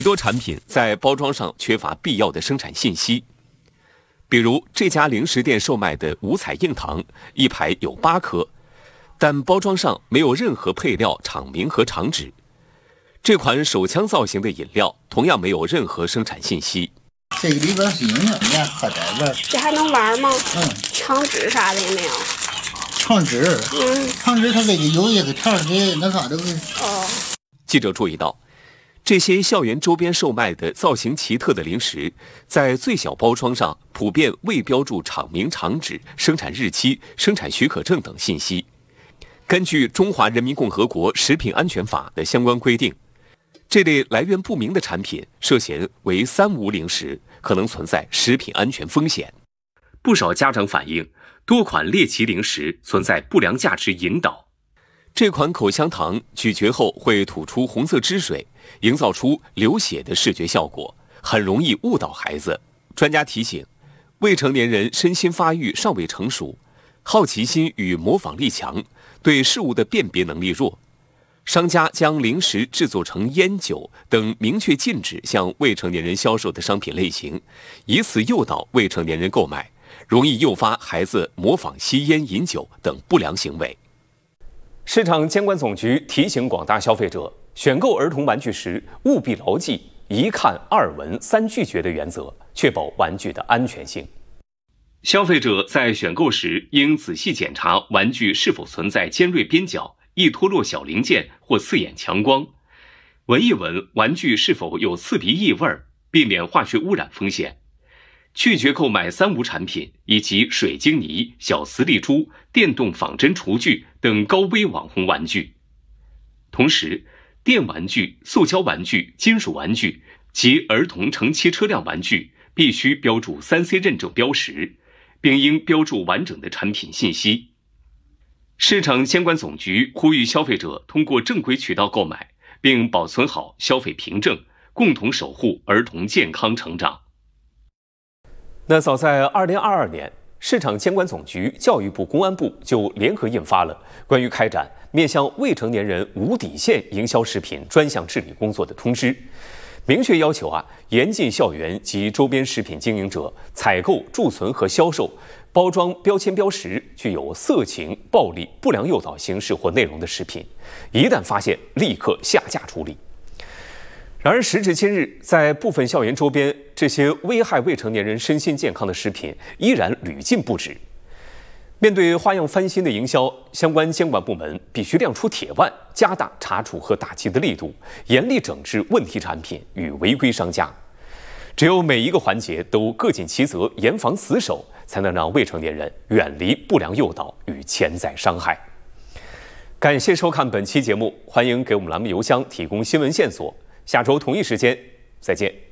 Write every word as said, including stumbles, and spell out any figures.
许多产品在包装上缺乏必要的生产信息，比如这家零食店售卖的五彩硬糖，一排有八颗，但包装上没有任何配料、厂名和厂址。这款手枪造型的饮料同样没有任何生产信息。 这个里边是营养面，喝点味。 这还能玩吗？ 嗯， 厂址啥的也没有。 厂址，嗯，厂址它这个有一个条给那啥都给。 哦。 记者注意到，这些校园周边售卖的造型奇特的零食，在最小包装上普遍未标注厂名、厂址、生产日期、生产许可证等信息。根据《中华人民共和国食品安全法》的相关规定，这类来源不明的产品涉嫌为三无零食，可能存在食品安全风险。不少家长反映，多款猎奇零食存在不良价值引导。这款口香糖咀嚼后会吐出红色汁水，营造出流血的视觉效果，很容易误导孩子。专家提醒，未成年人身心发育尚未成熟，好奇心与模仿力强，对事物的辨别能力弱。商家将零食制作成烟酒等明确禁止向未成年人销售的商品类型，以此诱导未成年人购买，容易诱发孩子模仿吸烟、饮酒等不良行为。市场监管总局提醒广大消费者，选购儿童玩具时务必牢记一看、二闻、三拒绝的原则，确保玩具的安全性。消费者在选购时应仔细检查玩具是否存在尖锐边角、易脱落小零件或刺眼强光，闻一闻玩具是否有刺鼻异味，避免化学污染风险。拒绝购买三无产品以及水晶泥、小磁力珠、电动仿真厨具等高危网红玩具。同时，电玩具、塑胶玩具、金属玩具及儿童乘骑车辆玩具必须标注 三 C 认证标识，并应标注完整的产品信息。市场监管总局呼吁消费者通过正规渠道购买，并保存好消费凭证，共同守护儿童健康成长。那早在二零二二年，市场监管总局、教育部、公安部就联合印发了关于开展面向未成年人无底线营销食品专项治理工作的通知，明确要求啊，严禁校园及周边食品经营者采购、贮存和销售包装标签标识具有色情、暴力、不良诱导形式或内容的食品，一旦发现，立刻下架处理。然而，时至今日，在部分校园周边，这些危害未成年人身心健康的食品依然屡禁不止。面对花样翻新的营销，相关监管部门必须亮出铁腕，加大查处和打击的力度，严厉整治问题产品与违规商家。只有每一个环节都各尽其责，严防死守，才能让未成年人远离不良诱导与潜在伤害。感谢收看本期节目，欢迎给我们栏目邮箱提供新闻线索。下周同一时间再见。